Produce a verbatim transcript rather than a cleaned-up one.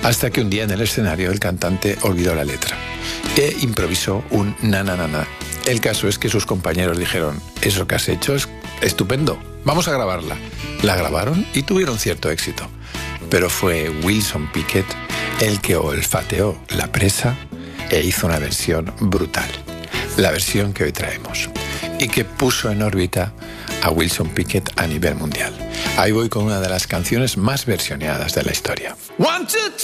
Hasta que un día en el escenario el cantante olvidó la letra e improvisó un na na na na. El caso es que sus compañeros dijeron: eso que has hecho es estupendo, vamos a grabarla. La grabaron y tuvieron cierto éxito. Pero fue Wilson Pickett el que olfateó la presa e hizo una versión brutal. La versión que hoy traemos. Y que puso en órbita a Wilson Pickett a nivel mundial. Ahí voy con una de las canciones más versioneadas de la historia. One, two, three.